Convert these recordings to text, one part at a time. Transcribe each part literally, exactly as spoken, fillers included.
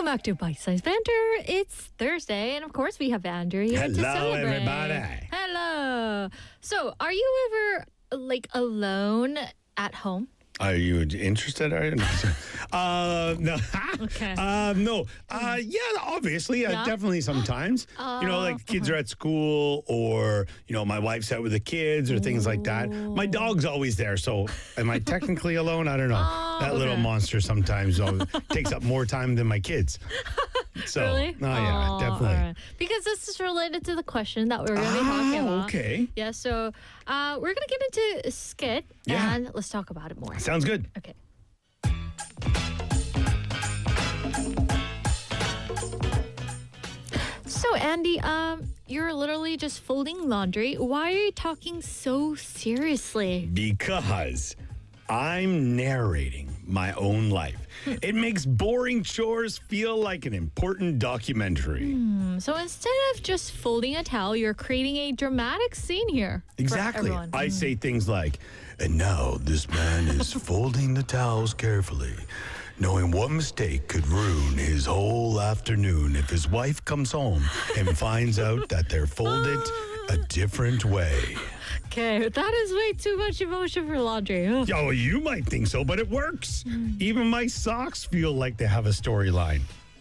Welcome back to Bite Size Banter. It's Thursday, and of course, we have Andrew here to Hello, celebrate. everybody. Hello. So, are you ever like alone at home? Are you interested? Are you? uh, no. Okay. Uh, no. Uh, yeah, obviously. Uh, Yeah? Definitely sometimes. you know, like kids are at school or, you know, my wife's out with the kids or things like that. My dog's always there. So am I technically alone? I don't know. Oh, that little okay. monster sometimes always takes up more time than my kids. So, Really? Oh, yeah, Oh, definitely. all right. Because this is related to the question that we're going to be talking Ah, about. okay. Yeah, so uh, we're going to get into a skit, Yeah. and let's talk about it more. Sounds good. Okay. So, Andy, um, you're literally just folding laundry. Why are you talking so seriously? Because I'm narrating my own life. It makes boring chores feel like an important documentary. So instead of just folding a towel, you're creating a dramatic scene here. for Exactly. everyone. I say things like, and now this man is folding the towels carefully, knowing one mistake could ruin his whole afternoon if his wife comes home and finds out that they're folded a different way. Okay, that is way too much emotion for laundry. Ugh. Oh, you might think so, but it works. Even my socks feel like they have a storyline.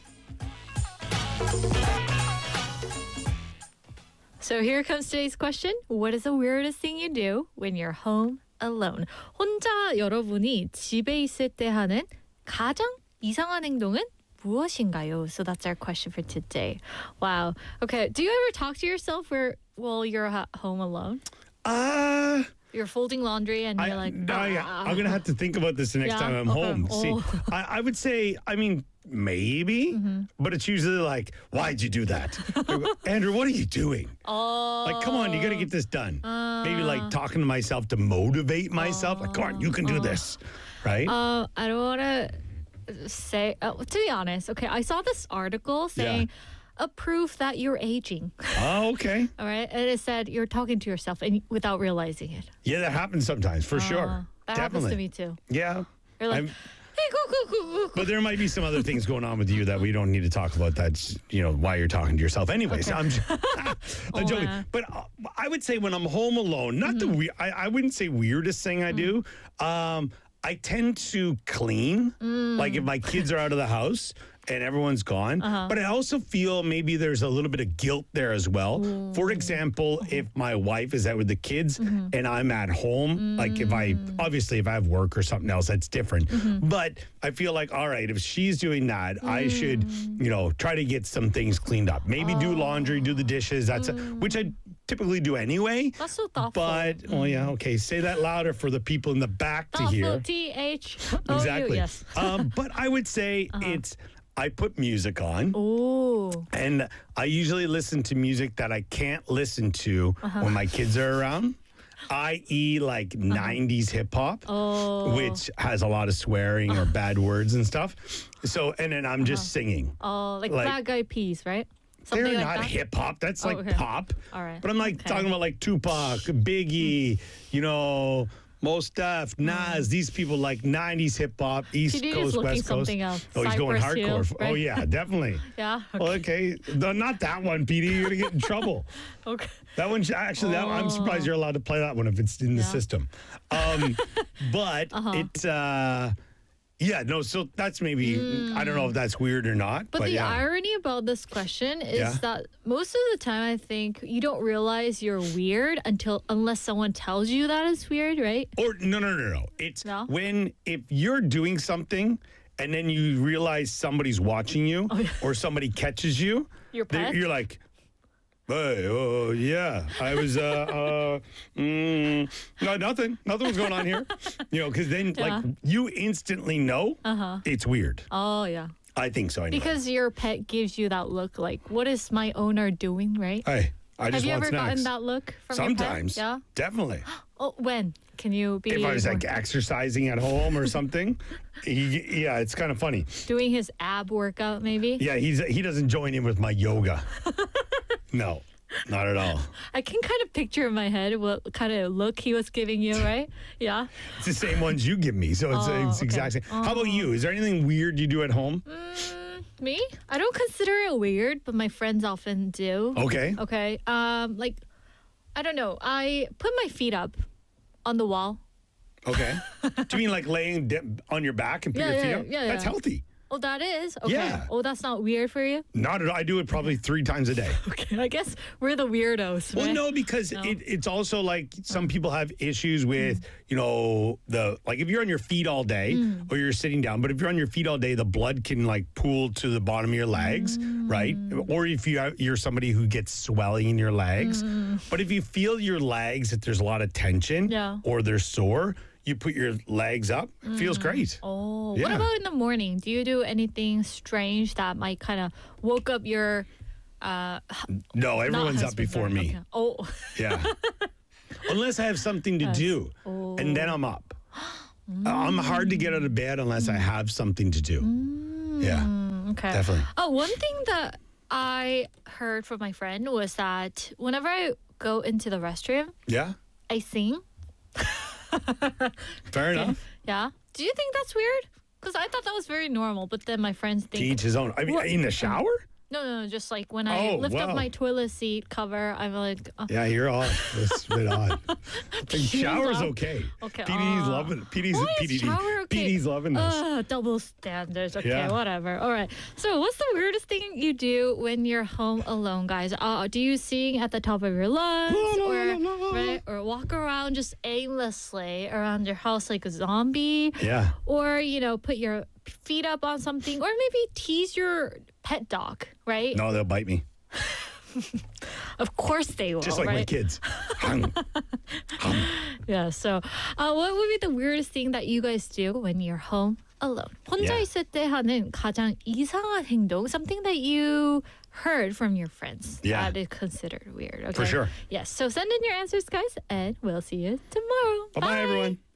So here comes today's question. What is the weirdest thing you do when you're home alone? 혼자 여러분이 집에 있을 때 하는 가장 이상한 행동은 무엇인가요? So that's our question for today. Wow. Okay, do you ever talk to yourself where while you're at home alone? Uh, You're folding laundry and you're I, like, no, yeah, "Ah." I'm going to have to think about this the next Yeah, time I'm okay. home. See, Oh. I, I would say, I mean, maybe, Mm-hmm. but it's usually like, why'd you do that? I go, Andrew, what are you doing? Oh. Like, come on, you got to get this done. Maybe like talking to myself to motivate myself. Like, come on, you can do this. Right? Uh, I don't want to say, uh, to be honest, okay, I saw this article saying a proof that you're aging. oh, okay. All right. And it said you're talking to yourself and without realizing it. Yeah, that happens sometimes, for Uh, sure. That Definitely. happens to me too. Yeah. You're like, I'm- hey, go, go, go, go, go. But there might be some other things going on with you that we don't need to talk about. That's, you know, why you're talking to yourself. Anyways, Okay. I'm, j- I'm Oh, joking. yeah. But uh, I would say when I'm home alone, not the we- I, I wouldn't say weirdest thing I do. Um, I tend to clean, like if my kids are out of the house and everyone's gone. But I also feel maybe there's a little bit of guilt there as well. For example, if my wife is out with the kids and I'm at home, like if I, obviously if I have work or something else, that's different. But I feel like, all right, if she's doing that, I should, you know, try to get some things cleaned up. Maybe do laundry, do the dishes. That's a, which I typically do anyway. That's so thoughtful. But, oh yeah, okay, say that louder for the people in the back to Thoughtful, hear. T H O U. Exactly. Yes. um, but I would say it's, I put music on. Ooh. And I usually listen to music that I can't listen to when my kids are around, that is like nineties hip hop, Oh. which has a lot of swearing or bad words and stuff. So, and then I'm just singing. Oh, like, Like- Black Eyed Peas, right? Something They're like not that? hip hop. That's Oh, like okay. pop. All right. But I'm like Okay. talking about like Tupac, Biggie, you know, Mos Def, Nas. These people like nineties hip hop, East P D is Coast, looking West Coast. something else. Oh, he's going Cypress Hill, hardcore. Oh right? yeah, definitely. Yeah. Well, okay, no, not that one, P D. You're gonna get in trouble. Okay. That one, actually, that I'm surprised you're allowed to play that one if it's in the Yeah. system. Um, but it, uh, yeah, no. So that's maybe I don't know if that's weird or not. But, But, the yeah. irony about this question is Yeah. that most of the time I think you don't realize you're weird until unless someone tells you that it's weird, right? Or no, no, no, no. It's No? when if you're doing something and then you realize somebody's watching you or somebody catches you, Your they- pet? you're like, hey, oh yeah, I was, uh, uh, mm, no, nothing, nothing was going on here, you know, because then Yeah. like you instantly know it's weird. Oh yeah. I think so. Anyway. Because your pet gives you that look like, what is my owner doing, right? hey, I Have just you want ever snacks. gotten that look from Sometimes, your pet? Yeah. definitely. Oh, when? Can you be If I was more- like exercising at home or something, he, yeah, it's kind of funny. doing his ab workout maybe? Yeah, he's he doesn't join in with my yoga. No, not at all. I can kind of picture in my head what kind of look he was giving you, right? Yeah. It's the same ones you give me, so it's, Oh, it's okay. exact same. How about you? Is there anything weird you do at home? Me? I don't consider it weird, but my friends often do. Okay. Okay. Um, like, I don't know. I put my feet up on the wall. Okay. Do you mean like laying di- on your back and put Yeah, your feet yeah, up? yeah, That's yeah. healthy. Oh, that is? Okay. Yeah. Oh, that's not weird for you? Not at all. I do it probably three times a day. Okay. I guess we're the weirdos, Well, right? no, because No. It, it's also like some people have issues with, you know, the like if you're on your feet all day or you're sitting down, but if you're on your feet all day, the blood can like pool to the bottom of your legs, right? Or if you have, you're somebody who gets swelling in your legs. But if you feel your legs that there's a lot of tension Yeah. or they're sore, you put your legs up. It feels great. Oh, what Yeah. about in the morning? Do you do anything strange that might kind of woke up your uh No, not everyone's up husband, before right? me. Okay. Oh. Yeah. Unless I have something to do, and then I'm up. I'm hard to get out of bed unless I have something to do. Yeah, Okay. definitely. Oh, one thing that I heard from my friend was that whenever I go into the restroom, Yeah, I sing. fair enough. Yeah. Do you think that's weird? Because I thought that was very normal, but then my friends To think each his own. I mean, What? in the shower? no, no, no, just like when I Oh, lift wow. up my toilet seat cover, I'm like, oh, Yeah, you're odd. That's a bit odd. The shower's love- okay. Okay, P D D's uh, loving it. P D D's, why is P D D. shower okay? P D's loving this. Uh, double standards. Okay, Yeah. whatever. All right. So, what's the weirdest thing you do when you're home alone, guys? Uh, do you sing at the top of your lungs, La, la, or la, la. right, or walk around just aimlessly around your house like a zombie, Yeah. or you know, put your feet up on something, or maybe tease your pet dog, right? No, they'll bite me. Of course they will. Just like right? my kids. Hung. Hum. Yeah. So, uh, what would be the weirdest thing that you guys do when you're home alone? 혼자 Yeah. 있을 때 하는 가장 이상한 행동, something that you heard from your friends Yeah. that is considered weird. Okay? For sure. Yes. So send in your answers, guys, and we'll see you tomorrow. Bye-bye, everyone.